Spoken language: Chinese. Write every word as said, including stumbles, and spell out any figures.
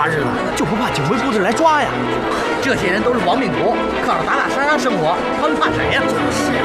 寡日子，就不怕警卫部队来抓呀？ 这些人都是亡命徒，靠着打打杀杀生活，他们怕谁呀？ 就是呀。